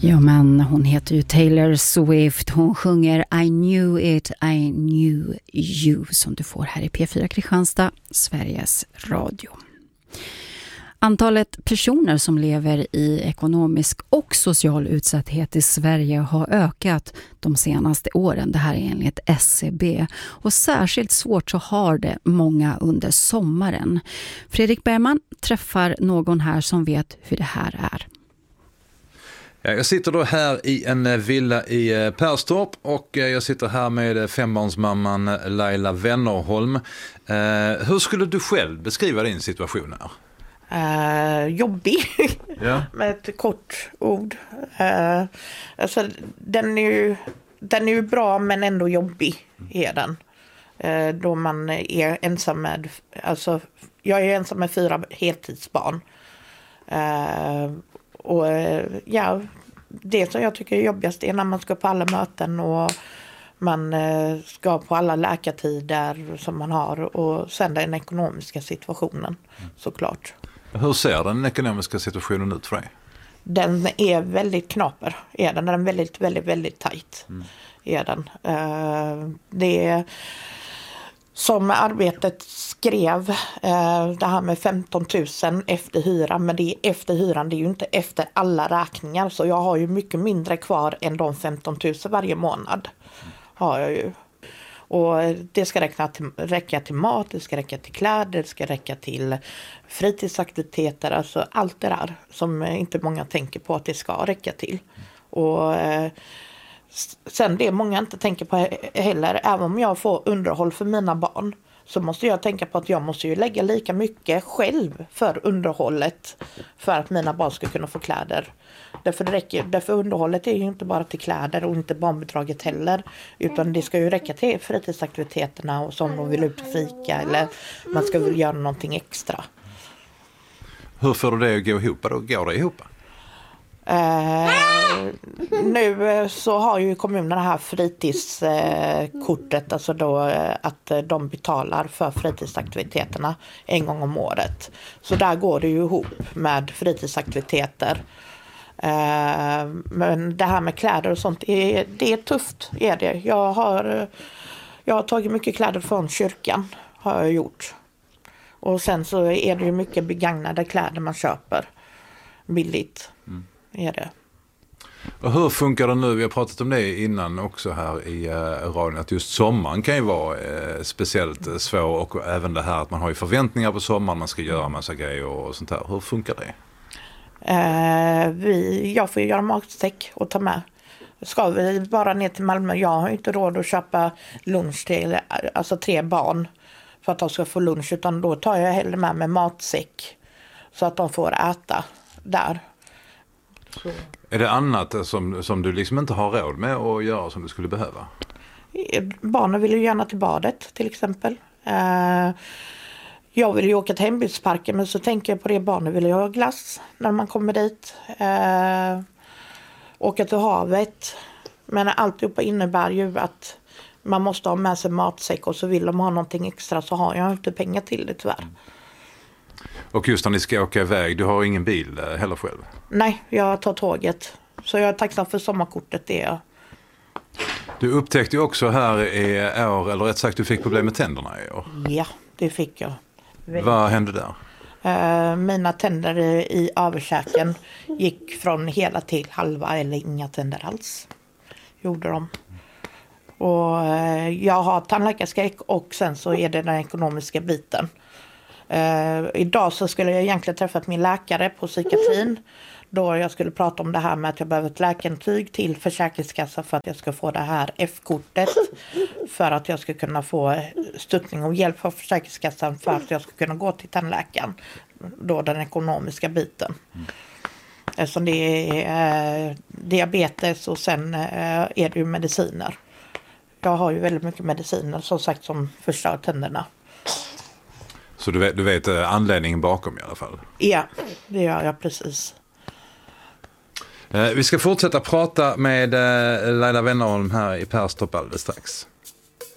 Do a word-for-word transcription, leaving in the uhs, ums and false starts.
Ja, men hon heter ju Taylor Swift. Hon sjunger I knew it, I knew you, som du får här i P fyra Kristianstad, Sveriges Radio. Antalet personer som lever i ekonomisk och social utsatthet i Sverige har ökat de senaste åren. Det här är enligt S C B. Och särskilt svårt så har det många under sommaren. Fredrik Bergman träffar någon här som vet hur det här är. Jag sitter då här i en villa i Perstorp och jag sitter här med fembarnsmamman Laila Wennerholm. Eh, hur skulle du själv beskriva din situation här? Uh, jobbig, ja. Med ett kort ord. Uh, alltså, den, är ju, den är ju bra men ändå jobbig är den. Uh, då man är ensam med, alltså jag är ensam med fyra heltidsbarn. Uh, och uh, ja, det som jag tycker är jobbigast är när man ska på alla möten och man uh, ska på alla läkartider som man har och sen den ekonomiska situationen såklart. Hur ser den ekonomiska situationen ut för dig? Den är väldigt knaper. Är den. Den är väldigt, väldigt, väldigt tajt. Mm. Är den. Uh, det är som arbetet skrev, uh, det här med femton tusen efter hyran. Men det är efter hyran, det är ju inte efter alla räkningar. Så jag har ju mycket mindre kvar än de femton tusen varje månad. Mm. Har jag ju. Och det ska räcka till, räcka till mat, det ska räcka till kläder, det ska räcka till fritidsaktiviteter. Alltså allt det där som inte många tänker på att det ska räcka till. Och eh, sen det många inte tänker på heller, även om jag får underhåll för mina barn, så måste jag tänka på att jag måste ju lägga lika mycket själv för underhållet för att mina barn ska kunna få kläder. Därför, det räcker, därför underhållet är ju inte bara till kläder och inte barnbidraget heller, utan det ska ju räcka till fritidsaktiviteterna och som de vill ut och fika eller man ska väl göra någonting extra. Hur får du det att gå ihop? Då går det ihop? Eh, nu så har ju kommunerna här fritidskortet, alltså då att de betalar för fritidsaktiviteterna en gång om året. Så där går det ju ihop med fritidsaktiviteter. Eh, men det här med kläder och sånt, är, det är tufft är det. Jag har, jag har tagit mycket kläder från kyrkan, har jag gjort. Och sen så är det ju mycket begagnade kläder man köper billigt. Mm. Är det. Och hur funkar det nu? Vi har pratat om det innan också här i uh, radion, att just sommaren kan ju vara uh, speciellt uh, svår, och även det här att man har ju förväntningar på sommaren, man ska göra en massa grejer och sånt här. Hur funkar det? Uh, vi, jag får ju göra matsäck och ta med. Ska vi bara ner till Malmö? Jag har inte råd att köpa lunch till alltså tre barn för att de ska få lunch, utan då tar jag hellre med mig matsäck så att de får äta där. Så. Är det annat som, som du liksom inte har råd med att göra som du skulle behöva? Barnen vill ju gärna till badet till exempel. Uh, jag vill ju åka till hembygdsparken, men så tänker jag på det, barnen vill ju ha glass när man kommer dit. Uh, åka till havet. Men alltihopa innebär ju att man måste ha med sig matsäck, och så vill de ha någonting extra så har jag inte pengar till det tyvärr. Och just när ni ska åka iväg, du har ingen bil heller själv? Nej, jag tar tåget. Så jag är tacksam för sommarkortet, det är jag. Du upptäckte ju också här i år, eller rätt sagt du fick problem med tänderna i år. Ja, det fick jag. Vad hände där? Uh, mina tänder i överkäken gick från hela till halva eller inga tänder alls. Gjorde de. Och uh, jag har tandläkarskräck, och sen så är det den ekonomiska biten. Uh, idag så skulle jag egentligen träffat min läkare på psykiatrin, då jag skulle prata om det här med att jag behöver ett läkarintyg till Försäkringskassan för att jag ska få det här F-kortet, för att jag ska kunna få stöttning och hjälp från Försäkringskassan för att jag ska kunna gå till tandläkaren, då den ekonomiska biten. Mm. Eftersom det är eh, diabetes och sen eh, är det ju mediciner. Jag har ju väldigt mycket mediciner som sagt som förstör tänderna. Så du vet, du vet anledningen bakom i alla fall? Ja, det gör jag precis. Vi ska fortsätta prata med Laila Wennerholm här i Perstorp alldeles strax.